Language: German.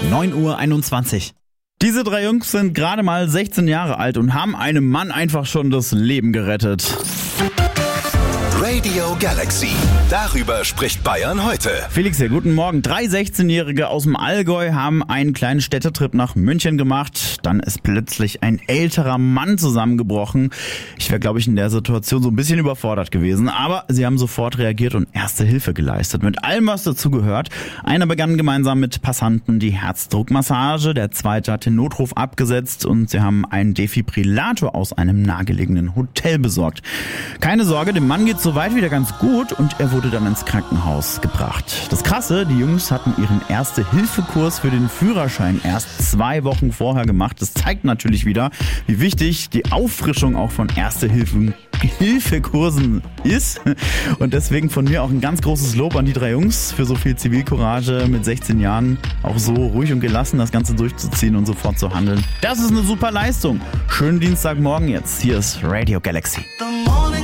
9:21 Uhr. Diese drei Jungs sind gerade mal 16 Jahre alt und haben einem Mann einfach schon das Leben gerettet. Radio Galaxy. Darüber spricht Bayern heute. Felix hier, guten Morgen. 3 16-Jährige aus dem Allgäu haben einen kleinen Städtetrip nach München gemacht. Dann ist plötzlich ein älterer Mann zusammengebrochen. Ich wäre, glaube ich, in der Situation so ein bisschen überfordert gewesen. Aber sie haben sofort reagiert und erste Hilfe geleistet. Mit allem, was dazu gehört. Einer begann gemeinsam mit Passanten die Herzdruckmassage. Der zweite hat den Notruf abgesetzt und sie haben einen Defibrillator aus einem nahegelegenen Hotel besorgt. Keine Sorge, dem Mann geht's soweit wieder ganz gut und er wurde dann ins Krankenhaus gebracht. Das Krasse, die Jungs hatten ihren Erste-Hilfe-Kurs für den Führerschein erst 2 Wochen vorher gemacht. Das zeigt natürlich wieder, wie wichtig die Auffrischung auch von Erste-Hilfe-Kursen ist. Und deswegen von mir auch ein ganz großes Lob an die 3 Jungs für so viel Zivilcourage mit 16 Jahren, auch so ruhig und gelassen das Ganze durchzuziehen und sofort zu handeln. Das ist eine super Leistung. Schönen Dienstagmorgen jetzt. Hier ist Radio Galaxy.